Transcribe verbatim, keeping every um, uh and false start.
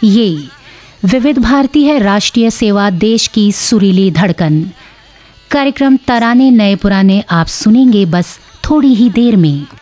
ये विविध भारती है, राष्ट्रीय सेवा, देश की सुरीली धड़कन। कार्यक्रम तराने नए पुराने आप सुनेंगे बस थोड़ी ही देर में।